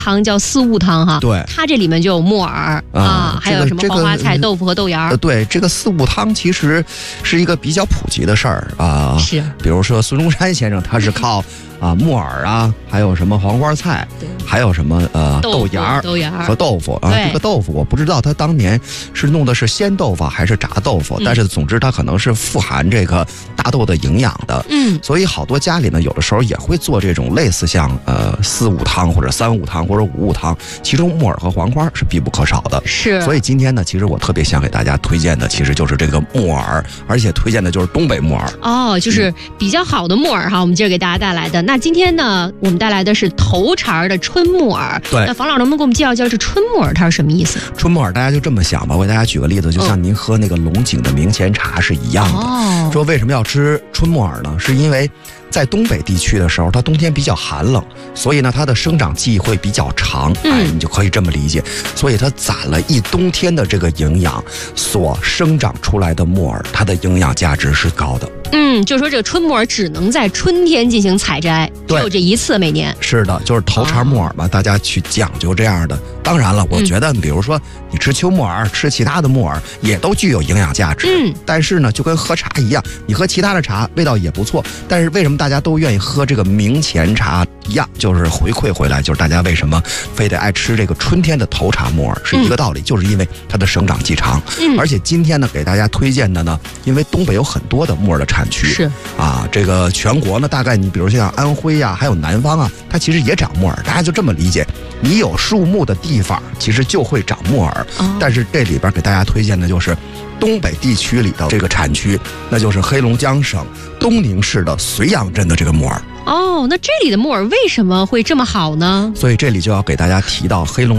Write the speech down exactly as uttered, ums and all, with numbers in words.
汤叫四物汤哈， 对， 它这里面就有木耳啊，啊还有什么黄花菜、这个、豆腐和豆芽、 呃。对，这个四物汤其实是一个比较普及的事儿啊。 是， 比如说孙中山先生，他是靠啊木耳啊，还有什么黄花菜，还有什么呃豆芽、 豆芽和豆腐啊。这个豆腐我不知道他当年是弄的是鲜豆腐还是炸豆腐，嗯、但是总之它可能是富含这个大豆的营养的。 嗯， 所以好多家里呢，有的时候也会做这种类似像呃四物汤或者三物汤或者五物汤，其中木耳和黄花是必不可少的。 是， 所以今天呢，其实我特别想给大家推荐的，其实就是这个木耳，而且推荐的就是东北木耳。 哦，就是比较好的木耳哈，我们今儿给大家带来的。那今天呢，我们带来的是头茬的春木耳。 对， 那房老能不能给我们介绍介绍这春木耳它是什么意思？ 春木耳大家就这么想吧，我给大家举个例子，就像您喝那个龙井的明前茶是一样的。 哦， 说为什么要吃春木耳呢？是因为在东北地区的时候，它冬天比较寒冷，所以呢，它的生长季会比较长， 嗯、 哎，你就可以这么理解。所以它攒了一冬天的这个营养，所生长出来的木耳，它的营养价值是高的。 嗯，就说这个春木耳只能在春天进行采摘，只有这一次每年。 是的，就是头茬木耳嘛，哦、大家去讲究这样的。当然了，我觉得，比如说你吃秋木耳，吃其他的木耳，也都具有营养价值。 嗯， 但是呢，就跟喝茶一样，你喝其他的茶味道也不错，但是为什么大家都愿意喝这个明前茶一样？就是回馈回来，就是大家为什么非得爱吃这个春天的头茬木耳，是一个道理，嗯、就是因为它的生长季长。 嗯， 而且今天呢，给大家推荐的呢，因为东北有很多的木耳的产区， 是啊，这个全国呢，大概你比如像安徽呀、啊，还有南方啊，它其实也长木耳，大家就这么理解，你有树木的地方，其实就会长木耳。 哦、 但是这里边给大家推荐的就是东北地区里的这个产区，那就是黑龙江省东宁市的绥阳镇的这个木耳。 哦，那这里的木耳为什么会这么好呢？ 所以这里就要给大家提到黑龙